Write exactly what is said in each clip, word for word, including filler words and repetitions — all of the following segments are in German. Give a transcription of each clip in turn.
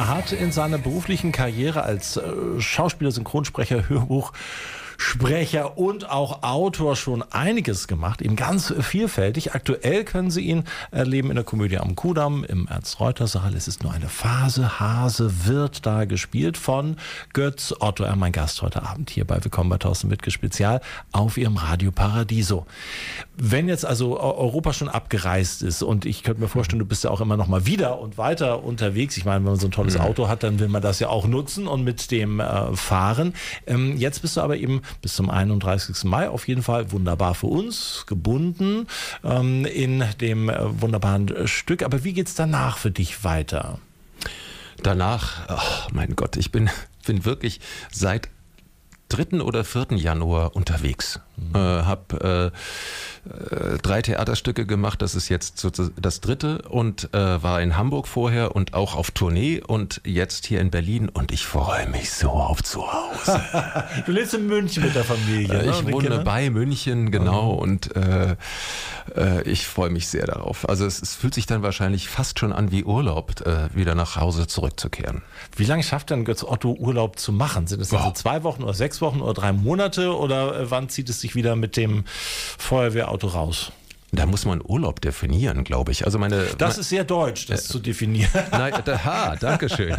hat in seiner beruflichen Karriere als äh, Schauspieler, Synchronsprecher, Hörbuch Sprecher und auch Autor schon einiges gemacht, eben ganz vielfältig. Aktuell können Sie ihn erleben in der Komödie am Kudamm, im Ernst-Reuter-Saal. Es ist nur eine Phase. Hase wird da gespielt von Götz Otto, er mein Gast heute Abend hier bei Willkommen bei Thorsten Wittke Spezial auf Ihrem Radio Paradiso. Wenn jetzt also Europa schon abgereist ist und ich könnte mir vorstellen, du bist ja auch immer noch mal wieder und weiter unterwegs. Ich meine, wenn man so ein tolles mhm. Auto hat, dann will man das ja auch nutzen und mit dem äh, fahren. Ähm, jetzt bist du aber eben bis zum einunddreißigsten Mai auf jeden Fall wunderbar für uns, gebunden ähm, in dem äh, wunderbaren Stück. Aber wie geht's danach für dich weiter? Danach, oh mein Gott, ich bin, bin wirklich seit dritten oder vierten Januar unterwegs. Mhm. Äh, habe äh, äh, drei Theaterstücke gemacht, das ist jetzt so das dritte und äh, war in Hamburg vorher und auch auf Tournee und jetzt hier in Berlin und ich freue mich so auf zu Hause. Du lebst in München mit der Familie. Äh, ich ne? wohne Kinder? bei München, genau, mhm. und äh, äh, ich freue mich sehr darauf. Also es, es fühlt sich dann wahrscheinlich fast schon an wie Urlaub, äh, wieder nach Hause zurückzukehren. Wie lange schafft denn Götz Otto Urlaub zu machen? Sind es also oh. zwei Wochen oder sechs Wochen oder drei Monate oder äh, wann zieht es sich wieder mit dem Feuerwehrauto raus? Da muss man Urlaub definieren, glaube ich. Also meine, das ist sehr deutsch, das äh, zu definieren. Nein, da, ha, danke schön.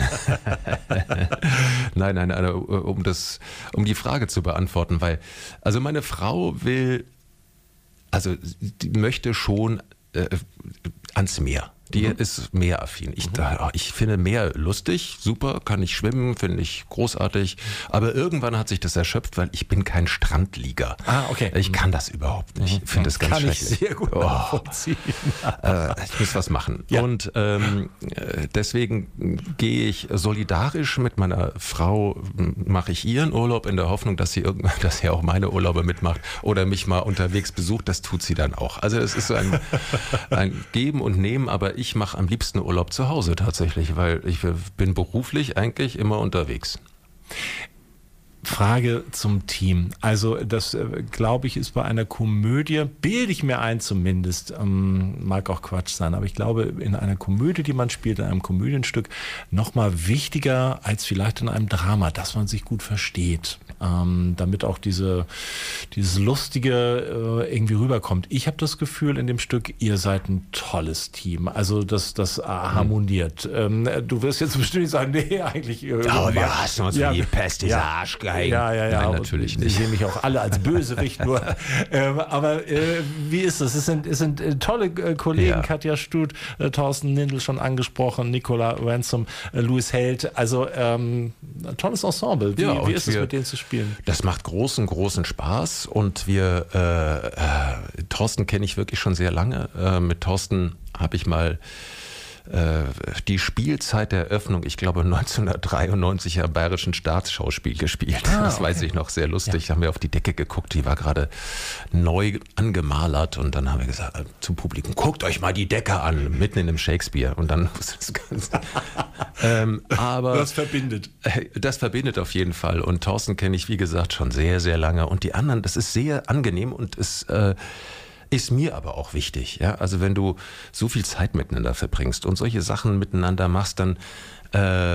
nein, nein, nein, um das, um die Frage zu beantworten, weil, also meine Frau will, also die möchte schon äh, ans Meer. Die mhm. ist meeraffin. Ich, mhm. ich finde Meer lustig, super, kann ich schwimmen, finde ich großartig. Aber irgendwann hat sich das erschöpft, weil ich bin kein Strandlieger. Ah, okay. Ich kann das überhaupt nicht. Ich finde das ganz kann schrecklich. Ich sehr gut nachvollziehen. Oh. äh, ich muss was machen. Ja. Und ähm, deswegen gehe ich solidarisch mit meiner Frau, mache ich ihren Urlaub in der Hoffnung, dass sie irgendwann, dass sie auch meine Urlaube mitmacht oder mich mal unterwegs besucht. Das tut sie dann auch. Also es ist so ein, ein Geben und Nehmen, aber ich mache am liebsten Urlaub zu Hause tatsächlich, weil ich bin beruflich eigentlich immer unterwegs. Frage zum Team. Also das, äh, glaube ich, ist bei einer Komödie, bilde ich mir ein zumindest, ähm, mag auch Quatsch sein, aber ich glaube, in einer Komödie, die man spielt, in einem Komödienstück, nochmal wichtiger als vielleicht in einem Drama, dass man sich gut versteht, ähm, damit auch diese, dieses Lustige äh, irgendwie rüberkommt. Ich habe das Gefühl in dem Stück, ihr seid ein tolles Team, also das, das äh, harmoniert. Ähm, du wirst jetzt bestimmt nicht sagen, nee, eigentlich... Äh, aber wir hassen uns ja, wie die Pest, dieser ja. Arschgeil. Ja, ja, ja. Nein, natürlich nicht. Sie sehen mich auch alle als Bösewicht nur. ähm, aber äh, wie ist das? Es sind, es sind äh, tolle äh, Kollegen, ja. Katja Stut, äh, Thorsten Nindl schon angesprochen, Nicola Ransom, äh, Louis Held. Also ähm, ein tolles Ensemble. Wie, ja, wie ist wir, es, mit denen zu spielen? Das macht großen, großen Spaß und wir, äh, äh, Thorsten kenne ich wirklich schon sehr lange. Äh, mit Thorsten habe ich mal die Spielzeit der Eröffnung, ich glaube neunzehnhundertdreiundneunzig am Bayerischen Staatsschauspiel gespielt. Ah, das okay. weiß ich noch, sehr lustig. Ja. Haben wir auf die Decke geguckt, die war gerade neu angemalert und dann haben wir gesagt äh, zum Publikum, guckt euch mal die Decke an, mitten in einem Shakespeare und dann das Ganze. ähm, aber das verbindet. Äh, das verbindet auf jeden Fall und Thorsten kenne ich, wie gesagt, schon sehr, sehr lange und die anderen, das ist sehr angenehm und es äh, ist mir aber auch wichtig, ja. Also wenn du so viel Zeit miteinander verbringst und solche Sachen miteinander machst, dann äh,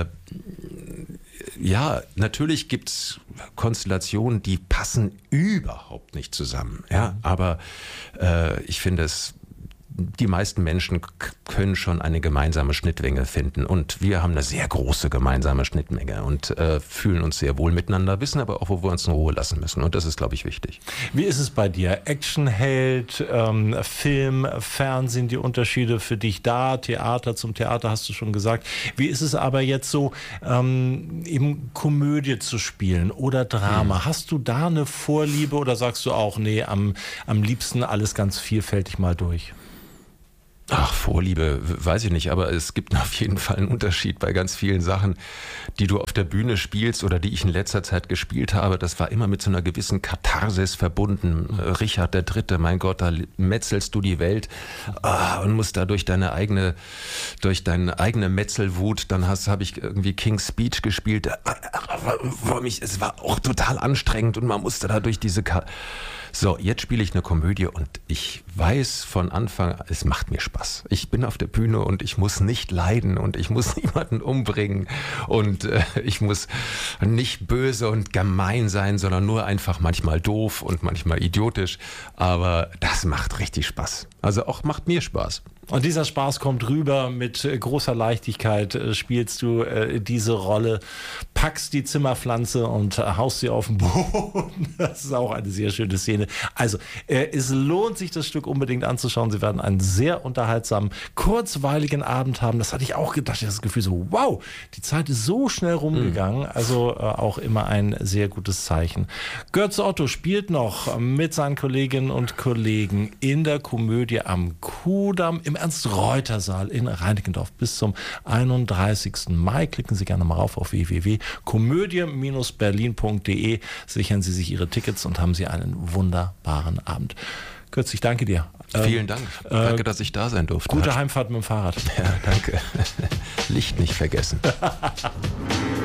ja, natürlich gibt's Konstellationen, die passen überhaupt nicht zusammen, ja. Aber äh, ich finde es, die meisten Menschen können schon eine gemeinsame Schnittmenge finden und wir haben eine sehr große gemeinsame Schnittmenge und äh, fühlen uns sehr wohl miteinander, wissen aber auch, wo wir uns in Ruhe lassen müssen und das ist, glaube ich, wichtig. Wie ist es bei dir? Actionheld, ähm, Film, Fernsehen, die Unterschiede für dich da? Theater, zum Theater hast du schon gesagt. Wie ist es aber jetzt so, ähm, eben Komödie zu spielen oder Drama? Hm. Hast du da eine Vorliebe oder sagst du auch, nee, am, am liebsten alles ganz vielfältig mal durch? Ach, Vorliebe, weiß ich nicht, aber es gibt auf jeden Fall einen Unterschied bei ganz vielen Sachen, die du auf der Bühne spielst oder die ich in letzter Zeit gespielt habe. Das war immer mit so einer gewissen Katharsis verbunden. Richard der Dritte, mein Gott, da metzelst du die Welt ah, und musst da durch deine eigene, durch deine eigene Metzelwut, dann hast, habe ich irgendwie King's Speech gespielt. Für mich, es war auch total anstrengend und man musste da durch diese Ka So, jetzt spiele ich eine Komödie und ich weiß von Anfang an, es macht mir Spaß. Ich bin auf der Bühne und ich muss nicht leiden und ich muss niemanden umbringen und äh, ich muss nicht böse und gemein sein, sondern nur einfach manchmal doof und manchmal idiotisch. Aber das macht richtig Spaß. Also auch macht mir Spaß. Und dieser Spaß kommt rüber, mit großer Leichtigkeit äh, spielst du äh, diese Rolle, packst die Zimmerpflanze und äh, haust sie auf den Boden. Das ist auch eine sehr schöne Szene. Also äh, es lohnt sich, das Stück unbedingt anzuschauen. Sie werden einen sehr unterhaltsamen, kurzweiligen Abend haben. Das hatte ich auch gedacht, das Gefühl so, wow, die Zeit ist so schnell rumgegangen. Also äh, auch immer ein sehr gutes Zeichen. Götz Otto spielt noch mit seinen Kolleginnen und Kollegen in der Komödie am Kudamm im Ernst-Reuter-Saal in Reinickendorf bis zum einunddreißigsten Mai. Klicken Sie gerne mal rauf auf w w w punkt komödie Bindestrich berlin punkt d e. Sichern Sie sich Ihre Tickets und haben Sie einen wunderbaren Abend. Götz, ich danke dir. Vielen Dank. Äh, danke, dass ich da sein durfte. Gute Heimfahrt mit dem Fahrrad. Ja, danke. Licht nicht vergessen.